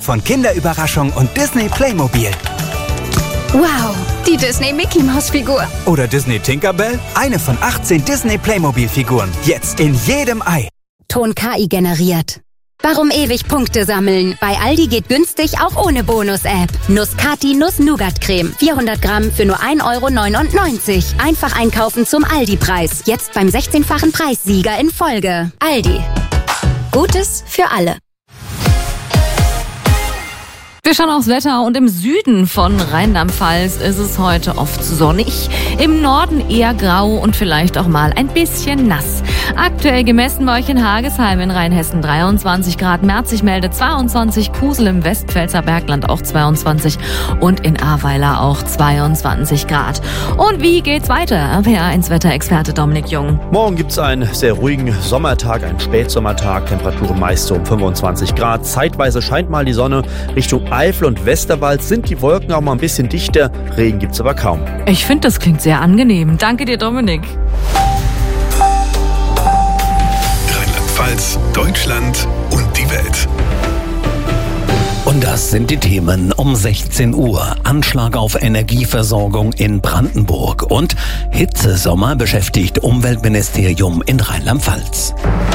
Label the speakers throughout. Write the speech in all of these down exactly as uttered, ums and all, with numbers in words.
Speaker 1: von Kinderüberraschung und Disney Playmobil.
Speaker 2: Wow, die Disney Mickey Maus Figur.
Speaker 1: Oder Disney Tinkerbell, eine von achtzehn Disney Playmobil Figuren. Jetzt in jedem Ei.
Speaker 2: Ton K I generiert. Warum ewig Punkte sammeln? Bei Aldi geht günstig auch ohne Bonus-App. Nuss-Kati Nuss-Nougat-Creme. vierhundert Gramm für nur ein Euro neunundneunzig. Einfach einkaufen zum Aldi-Preis. Jetzt beim sechzehnfachen Preissieger in Folge. Aldi. Gutes für alle.
Speaker 3: Wir schauen aufs Wetter und im Süden von Rheinland-Pfalz ist es heute oft sonnig. Im Norden eher grau und vielleicht auch mal ein bisschen nass. Aktuell gemessen bei euch in Hagesheim in Rheinhessen dreiundzwanzig Grad, Merzig meldet zweiundzwanzig, Kusel im Westpfälzer Bergland auch zweiundzwanzig und in Ahrweiler auch zweiundzwanzig Grad. Und wie geht's weiter? R P A eins Wetterexperte Dominik Jung.
Speaker 4: Morgen gibt's einen sehr ruhigen Sommertag, einen Spätsommertag, Temperaturen meist so um fünfundzwanzig Grad. Zeitweise scheint mal die Sonne. Richtung Eifel und Westerwald sind die Wolken auch mal ein bisschen dichter. Regen gibt's aber kaum.
Speaker 3: Ich finde, das klingt sehr angenehm. Danke dir, Dominik.
Speaker 5: Rheinland-Pfalz, Deutschland und die Welt.
Speaker 6: Und das sind die Themen um sechzehn Uhr. Anschlag auf Energieversorgung in Brandenburg und Hitzesommer beschäftigt Umweltministerium in Rheinland-Pfalz.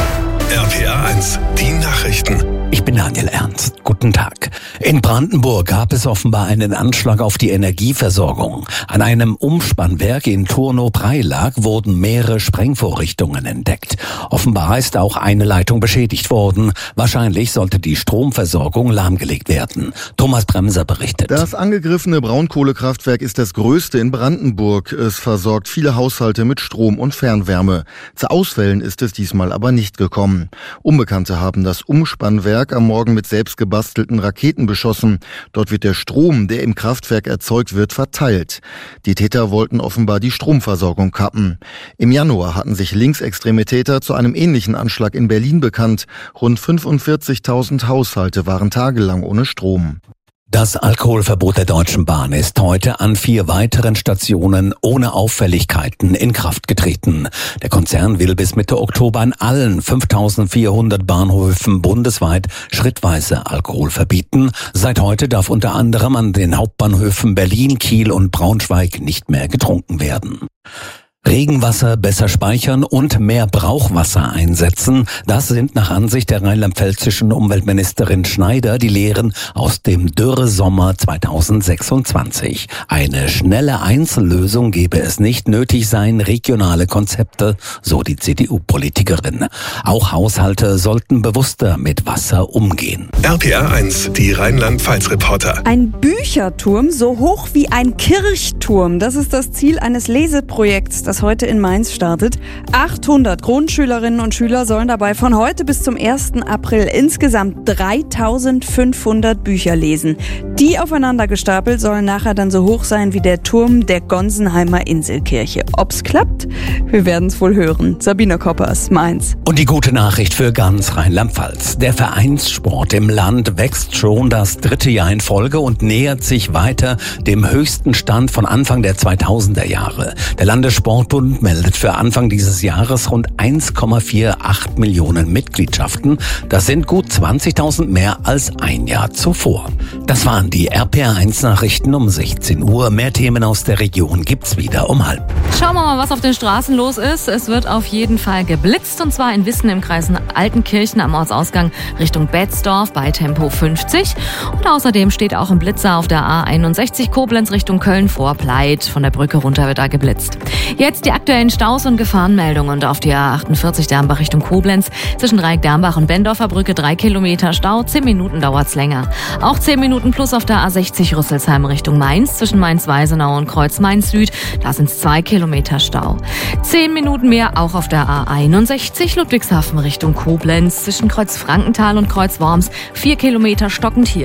Speaker 5: R P A eins, die Nachrichten.
Speaker 6: Ich bin Daniel Ernst. Guten Tag. In Brandenburg gab es offenbar einen Anschlag auf die Energieversorgung. An einem Umspannwerk in Turnow-Preilag wurden mehrere Sprengvorrichtungen entdeckt. Offenbar ist auch eine Leitung beschädigt worden. Wahrscheinlich sollte die Stromversorgung lahmgelegt werden. Thomas Bremser berichtet.
Speaker 7: Das angegriffene Braunkohlekraftwerk ist das größte in Brandenburg. Es versorgt viele Haushalte mit Strom und Fernwärme. Zu Ausfällen ist es diesmal aber nicht gekommen. Unbekannte haben das Umspannwerk am Morgen mit selbst gebastelten Raketen beschossen. Dort wird der Strom, der im Kraftwerk erzeugt wird, verteilt. Die Täter wollten offenbar die Stromversorgung kappen. Im Januar hatten sich linksextreme Täter zu einem ähnlichen Anschlag in Berlin bekannt. Rund fünfundvierzigtausend Haushalte waren tagelang ohne Strom.
Speaker 6: Das Alkoholverbot der Deutschen Bahn ist heute an vier weiteren Stationen ohne Auffälligkeiten in Kraft getreten. Der Konzern will bis Mitte Oktober an allen fünftausendvierhundert Bahnhöfen bundesweit schrittweise Alkohol verbieten. Seit heute darf unter anderem an den Hauptbahnhöfen Berlin, Kiel und Braunschweig nicht mehr getrunken werden. Regenwasser besser speichern und mehr Brauchwasser einsetzen. Das sind nach Ansicht der rheinland-pfälzischen Umweltministerin Schneider die Lehren aus dem Dürresommer zweitausendsechsundzwanzig. Eine schnelle Einzellösung gebe es nicht, nötig seien regionale Konzepte, so die C D U-Politikerin. Auch Haushalte sollten bewusster mit Wasser umgehen.
Speaker 5: R P A eins, die Rheinland-Pfalz-Reporter.
Speaker 8: Ein Bücherturm so hoch wie ein Kirchturm. Das ist das Ziel eines Leseprojekts, das heute in Mainz startet. achthundert Grundschülerinnen und Schüler sollen dabei von heute bis zum ersten April insgesamt dreitausendfünfhundert Bücher lesen. Die aufeinander gestapelt sollen nachher dann so hoch sein wie der Turm der Gonsenheimer Inselkirche. Ob's klappt? Wir werden's wohl hören. Sabine Koppers, Mainz.
Speaker 6: Und die gute Nachricht für ganz Rheinland-Pfalz. Der Vereinssport im Land wächst schon das dritte Jahr in Folge und nähert sich weiter dem höchsten Stand von Anfang der zweitausender Jahre. Der Landessportbund meldet für Anfang dieses Jahres rund eins Komma achtundvierzig Millionen Mitgliedschaften. Das sind gut zwanzigtausend mehr als ein Jahr zuvor. Das waren die R P A eins Nachrichten um sechzehn Uhr. Mehr Themen aus der Region gibt's wieder um halb.
Speaker 3: Schauen wir mal, was auf den Straßen los ist. Es wird auf jeden Fall geblitzt, und zwar in Wissen im Kreis Altenkirchen am Ortsausgang Richtung Betzdorf bei Tempo fünfzig. Und außerdem steht auch ein Blitzer auf der A einundsechzig Koblenz Richtung Köln vor Pleit. Von der Brücke runter wird da geblitzt. Jetzt die aktuellen Staus und Gefahrenmeldungen. Und auf der A achtundvierzig Dernbach Richtung Koblenz zwischen Dreieck-Dernbach und Bendorfer Brücke drei Kilometer Stau. Zehn Minuten dauert's länger. Auch zehn Minuten plus auf der A sechzig Rüsselsheim Richtung Mainz zwischen Mainz-Weisenau und Kreuz-Mainz-Süd. Da sind's zwei Kilometer Stau. Zehn Minuten mehr auch auf der A einundsechzig Ludwigshafen Richtung Koblenz zwischen Kreuz Frankenthal und Kreuz Worms. Vier Kilometer stockend hier.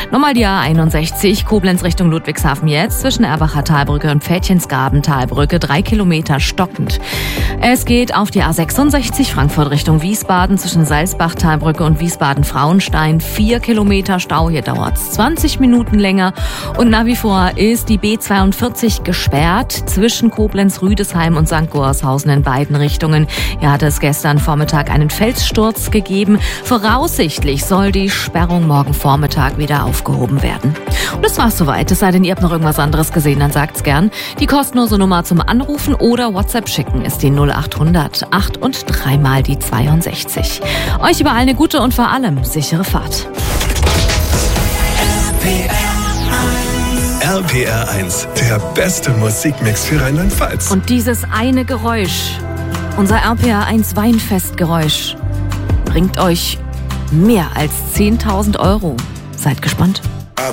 Speaker 3: Nochmal die A einundsechzig, Koblenz Richtung Ludwigshafen jetzt, zwischen Erbacher Talbrücke und Pfädchensgraben Talbrücke, drei Kilometer stockend. Es geht auf die A sechsundsechzig, Frankfurt Richtung Wiesbaden, zwischen Salzbach Talbrücke und Wiesbaden-Frauenstein, vier Kilometer Stau, hier dauert es zwanzig Minuten länger. Und nach wie vor ist die B zweiundvierzig gesperrt, zwischen Koblenz-Rüdesheim und Sankt Goarshausen in beiden Richtungen. Hier hat es gestern Vormittag einen Felssturz gegeben. Voraussichtlich soll die Sperrung morgen Vormittag wieder aufgehoben werden. Und das war's soweit. Es sei denn, ihr habt noch irgendwas anderes gesehen, dann sagt's gern. Die kostenlose Nummer zum Anrufen oder WhatsApp schicken ist die null achthundert acht und dreimal die zweiundsechzig. Euch überall eine gute und vor allem sichere Fahrt.
Speaker 5: R P R eins, der beste Musikmix für Rheinland-Pfalz.
Speaker 3: Und dieses eine Geräusch, unser R P R eins Weinfestgeräusch, bringt euch mehr als zehntausend Euro. Seid gespannt.